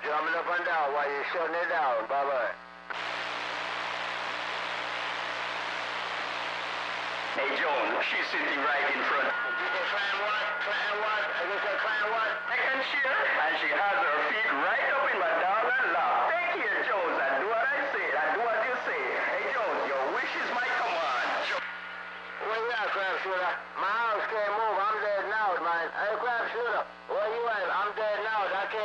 jumping up and down while you're shutting it down. Bye-bye. Hey, Jones, she's sitting right in front. You can climb what? Climb what? I just said climb what? Second chair, and she has her feet right up in my darling lap. Take care, Jones. I do what I say. I do what you say. Hey, Jones, your wish is my command. Where you at, crab shooter? My house can't move. I'm dead now, man. Hey, crab shooter. Where you at? I'm dead now. I can't